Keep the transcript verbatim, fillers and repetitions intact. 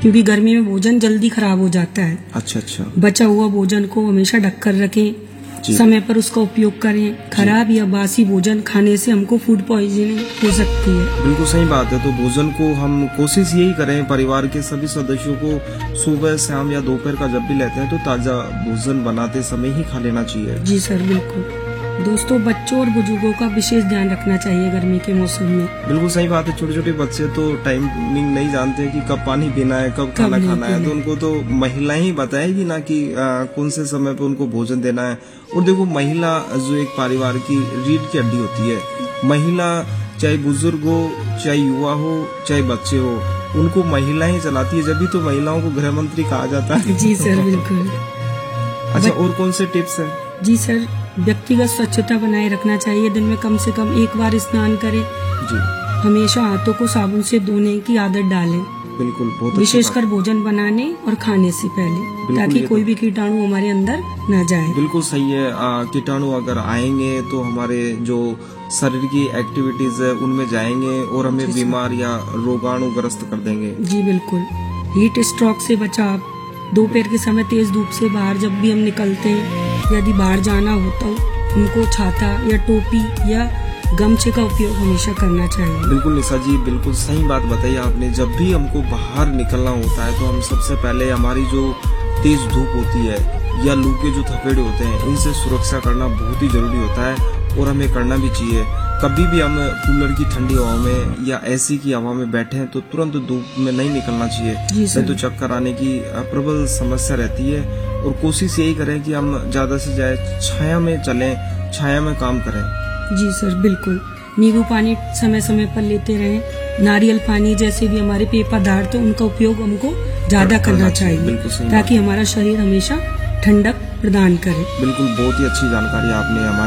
क्योंकि गर्मी में भोजन जल्दी खराब हो जाता है। अच्छा अच्छा। बचा हुआ भोजन को हमेशा ढक कर रखें, समय पर उसका उपयोग करें। खराब या बासी भोजन खाने से हमको फूड पॉइजनिंग हो सकती है। बिल्कुल सही बात है। तो भोजन को हम कोशिश यही करें, परिवार के सभी सदस्यों को सुबह शाम या दोपहर का जब भी लेते हैं तो ताजा भोजन बनाते समय ही खा लेना चाहिए। जी सर, बिल्कुल। दोस्तों, बच्चों और बुजुर्गों का विशेष ध्यान रखना चाहिए गर्मी के मौसम में। बिल्कुल सही बात है। छोटे छोटे बच्चे तो टाइमिंग नहीं जानते कि कब पानी पीना है, कब खाना खाना है, तो उनको तो महिला ही बताएगी ना कि आ, कौन से समय पे उनको भोजन देना है। और देखो, महिला जो एक परिवार की रीढ़ की हड्डी होती है, महिला चाहे बुजुर्ग हो, चाहे युवा हो, चाहे बच्चे हो, उनको महिला ही चलाती है। जब भी तो महिलाओं को गृह मंत्री कहा जाता है। जी सर, बिल्कुल। अच्छा, और कौन से टिप्स हैं? जी सर, व्यक्तिगत स्वच्छता बनाए रखना चाहिए। दिन में कम से कम एक बार स्नान करें। जी। हमेशा हाथों को साबुन से धोने की आदत डालें। बिल्कुल, बहुत विशेषकर भोजन बनाने और खाने से पहले, ताकि कोई भी कीटाणु हमारे अंदर न जाए। बिल्कुल सही है। कीटाणु अगर आएंगे तो हमारे जो शरीर की एक्टिविटीज है उनमें जाएंगे और हमें बीमार या रोगाणुग्रस्त कर देंगे। जी बिल्कुल। हीट स्ट्रोक से बचाव। दोपहर के समय तेज धूप से बाहर जब भी हम निकलते हैं, यदि बाहर जाना हो तो हमको छाता या टोपी या गमछे का उपयोग हमेशा करना चाहिए। बिल्कुल निशा जी, बिल्कुल सही बात बताई आपने। जब भी हमको बाहर निकलना होता है तो हम सबसे पहले हमारी जो तेज धूप होती है या लू के जो थपेड़े होते हैं, इनसे सुरक्षा करना बहुत ही जरूरी होता है और हमें करना भी चाहिए। कभी भी हम कूलर की ठंडी हवा में या एसी की हवा में बैठे हैं तो तुरंत धूप में नहीं निकलना चाहिए, नहीं तो चक्कर आने की प्रबल समस्या रहती है। और कोशिश यही करें कि हम ज्यादा से ज्यादा छाया में चलें, छाया में काम करें। जी सर, बिल्कुल। नींबू पानी समय समय पर लेते रहें। नारियल पानी जैसे भी हमारे पेय पदार्थ, उनका उपयोग हमको ज्यादा करना चाहिए, ताकि हमारा शरीर हमेशा ठंडक प्रदान करे। बिल्कुल, बहुत ही अच्छी जानकारी आपने हमारे